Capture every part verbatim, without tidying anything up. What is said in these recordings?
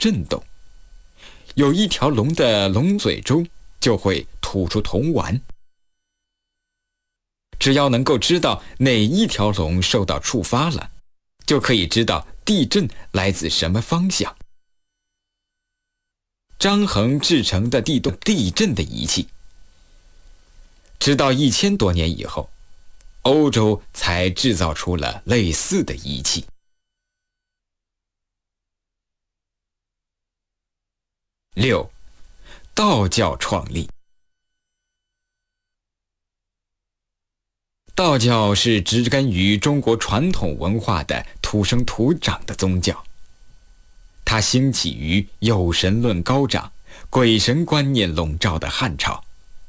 震动，有一条龙的龙嘴中就会吐出铜丸。只要能够知道哪一条龙受到触发了，就可以知道地震来自什么方向。张衡制成的地动地震的仪器，直到一千多年以后，欧洲才制造出了类似的仪器。六，道教创立。道教是植根于中国传统文化的土生土长的宗教，它兴起于有神论高涨、鬼神观念笼罩的汉朝。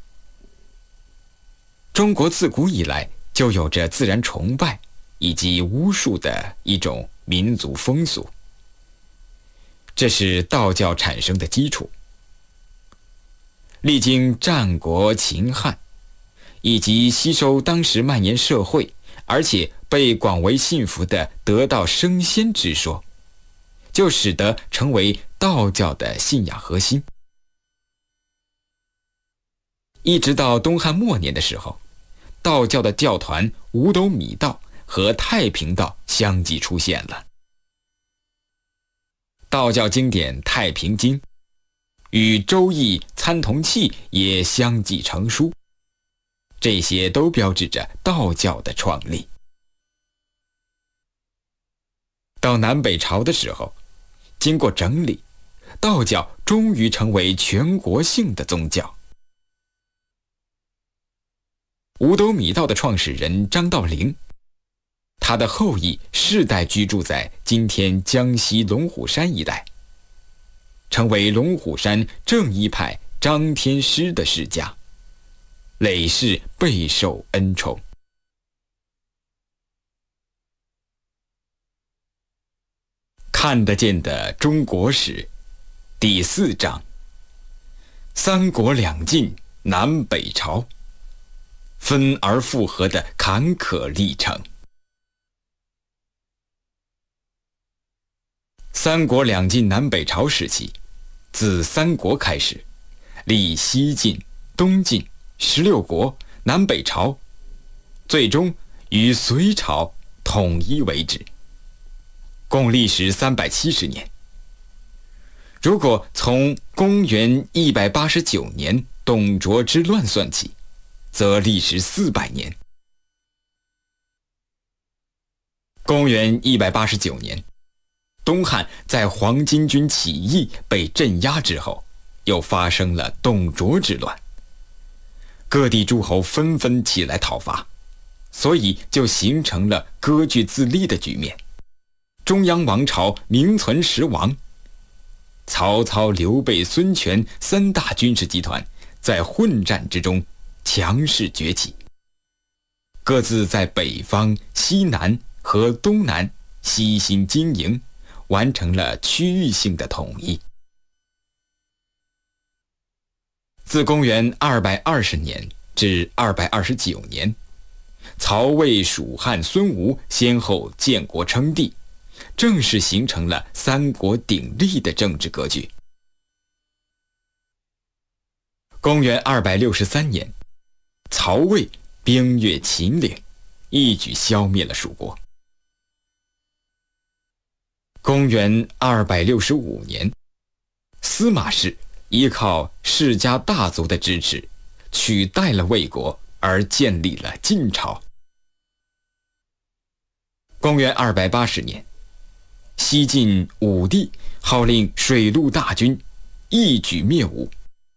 中国自古以来就有着自然崇拜以及巫术的一种民族风俗，这是道教产生的基础。历经战国、秦汉，以及吸收当时蔓延社会，而且被广为信服的得道升仙之说，就使得成为道教的信仰核心。一直到东汉末年的时候，道教的教团五斗米道和太平道相继出现了。道教经典《太平经》与《周易》《参同契》也相继成书，这些都标志着道教的创立。到南北朝的时候，经过整理，道教终于成为全国性的宗教。五斗米道的创始人张道陵，他的后裔世代居住在今天江西龙虎山一带，成为龙虎山正一派张天师的世家，累世备受恩宠。看得见的中国史第四章：三国两晋南北朝，分而复合的坎坷历程。三国两晋南北朝时期，自三国开始，历西晋、东晋、十六国、南北朝，最终与隋朝统一为止，共历时三百七十年。如果从公元一百八十九年董卓之乱算起，则历时四百年。公元一百八十九年，东汉在黄巾军起义被镇压之后，又发生了董卓之乱，各地诸侯纷纷起来讨伐，所以就形成了割据自立的局面。中央王朝名存实亡，曹操、刘备、孙权三大军事集团在混战之中强势崛起，各自在北方、西南和东南悉心经营，完成了区域性的统一。自公元二百二十年至二百二十九年，曹魏、蜀汉、孙吴先后建国称帝，正式形成了三国鼎立的政治格局。公元二百六十三年，曹魏兵越秦岭，一举消灭了蜀国。公元二百六十五年，司马氏依靠世家大族的支持，取代了魏国，而建立了晋朝。公元二百八十年，西晋武帝号令水陆大军，一举灭吴。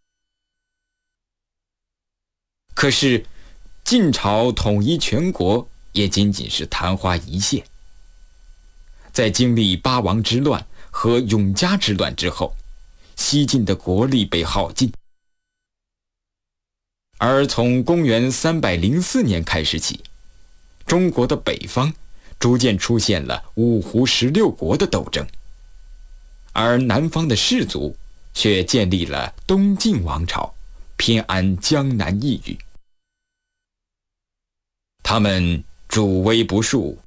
可是晋朝统一全国也仅仅是昙花一现，在经历八王之乱和永嘉之乱之后，西晋的国力被耗尽。而从公元三百零四年开始起，中国的北方逐渐出现了五胡十六国的斗争，而南方的士族却建立了东晋王朝，偏安江南一隅。他们主威不恕，